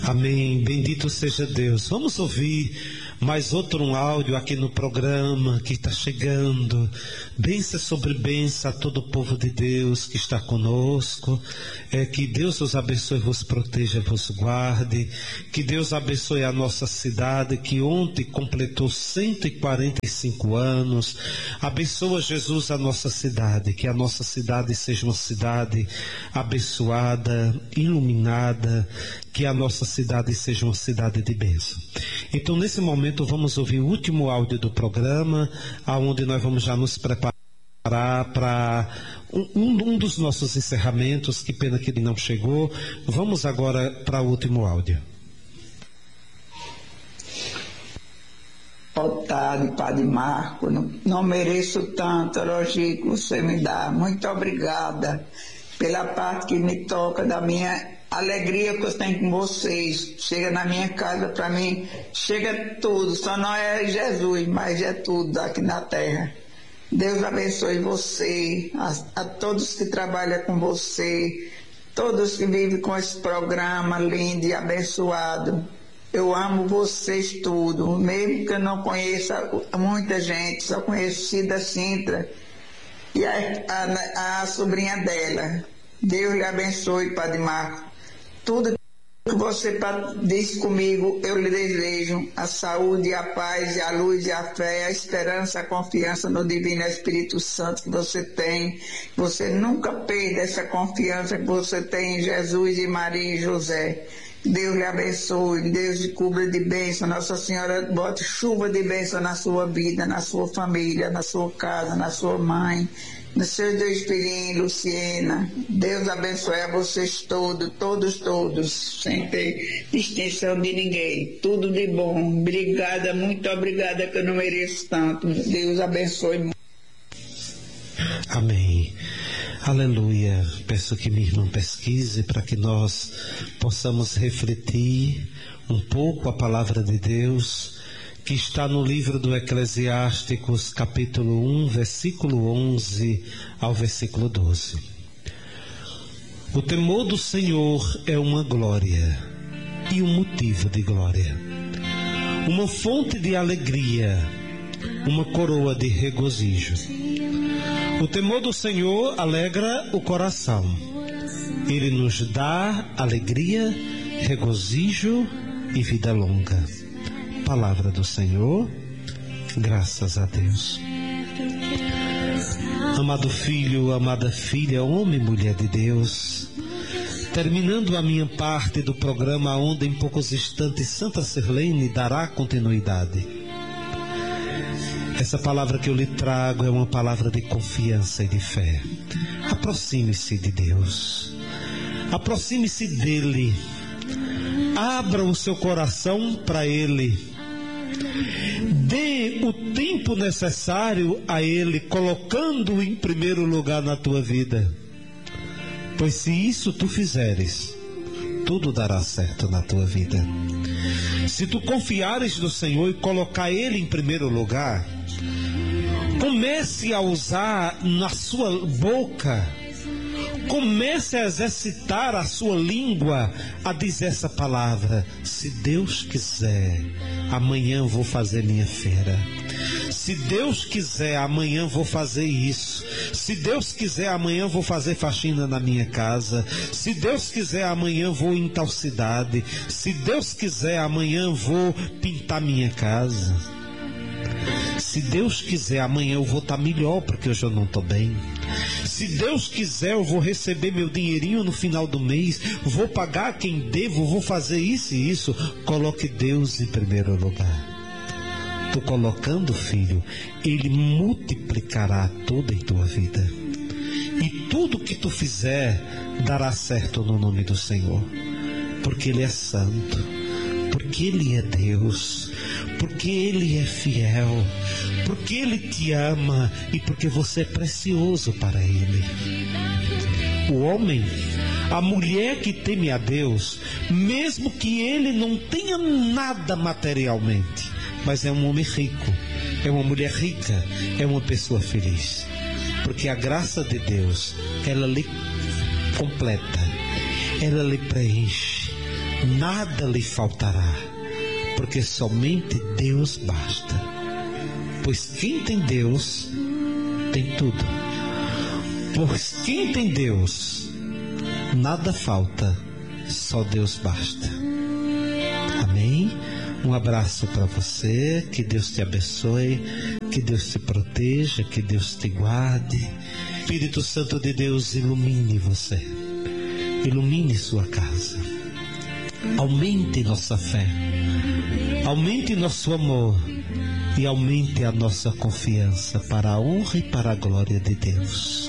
Amém, bendito seja Deus. Vamos ouvir mais outro áudio aqui no programa que está chegando. Bênção sobre bênção a todo o povo de Deus que está conosco. Que Deus os abençoe, vos proteja, vos guarde. Que Deus abençoe a nossa cidade, que ontem completou 145 anos. Abençoa, Jesus, a nossa cidade. Que a nossa cidade seja uma cidade abençoada, iluminada. Que a nossa cidade seja uma cidade de bênção. Então, nesse momento, vamos ouvir o último áudio do programa, onde nós vamos já nos preparar para um dos nossos encerramentos. Que pena que ele não chegou. Vamos agora para o último áudio. Boa tarde, Padre Marco. Não mereço tanto elogio que você me dá. Muito obrigada pela parte que me toca da minha alegria que eu tenho com vocês. Chega na minha casa, para mim, chega tudo. Só não é Jesus, mas é tudo aqui na terra. Deus abençoe você, a todos que trabalham com você, todos que vivem com esse programa lindo e abençoado. Eu amo vocês tudo, mesmo que eu não conheça muita gente, só conheço Cida Sintra e a sobrinha dela. Deus lhe abençoe, Padre Marco. Tudo que você disse comigo, eu lhe desejo a saúde, a paz, a luz, a fé, a esperança, a confiança no Divino Espírito Santo que você tem. Você nunca perda essa confiança que você tem em Jesus e Maria e José. Deus lhe abençoe, Deus lhe cubra de bênção, Nossa Senhora bote chuva de bênção na sua vida, na sua família, na sua casa, na sua mãe, nos seus dois filhinhos, Luciena. Deus abençoe a vocês todos, sem ter distinção de ninguém. Tudo de bom. Obrigada, muito obrigada, que eu não mereço tanto. Deus abençoe muito. Amém. Aleluia. Peço que minha irmã pesquise para que nós possamos refletir um pouco a palavra de Deus, que está no livro do Eclesiásticos, capítulo 1, versículo 11 ao versículo 12. O temor do Senhor é uma glória e um motivo de glória, uma fonte de alegria, uma coroa de regozijo. O temor do Senhor alegra o coração. Ele nos dá alegria, regozijo e vida longa. Palavra do Senhor, graças a Deus. Amado filho, amada filha, homem e mulher de Deus, terminando a minha parte do programa, onde em poucos instantes Santa Sirlene dará continuidade. Essa palavra que eu lhe trago é uma palavra de confiança e de fé. Aproxime-se de Deus, aproxime-se dele, abra o seu coração para ele, dê o tempo necessário a ele, colocando-o em primeiro lugar na tua vida, pois se isso tu fizeres, tudo dará certo na tua vida. Se tu confiares no Senhor e colocar ele em primeiro lugar, comece a usar na sua boca, comece a exercitar a sua língua a dizer essa palavra: se Deus quiser, amanhã eu vou fazer minha feira. Se Deus quiser, amanhã eu vou fazer isso. Se Deus quiser, amanhã eu vou fazer faxina na minha casa. Se Deus quiser, amanhã eu vou em tal cidade. Se Deus quiser, amanhã eu vou pintar minha casa. Se Deus quiser, amanhã eu vou estar melhor, porque hoje eu não estou bem. Se Deus quiser, eu vou receber meu dinheirinho no final do mês, vou pagar quem devo, vou fazer isso e isso. Coloque Deus em primeiro lugar. Tu colocando, filho, ele multiplicará tudo em tua vida. E tudo que tu fizer dará certo no nome do Senhor. Porque Ele é santo, porque Ele é Deus, porque Ele é fiel, porque Ele te ama e porque você é precioso para Ele. O homem, a mulher que teme a Deus, mesmo que ele não tenha nada materialmente, mas é um homem rico, é uma mulher rica, é uma pessoa feliz, porque a graça de Deus, ela lhe completa, ela lhe preenche, nada lhe faltará, porque somente Deus basta. Pois quem tem Deus, tem tudo. Pois quem tem Deus, nada falta, só Deus basta. Amém? Um abraço para você, que Deus te abençoe, que Deus te proteja, que Deus te guarde. Espírito Santo de Deus, ilumine você, ilumine sua casa, aumente nossa fé, aumente nosso amor e aumente a nossa confiança para a honra e para a glória de Deus.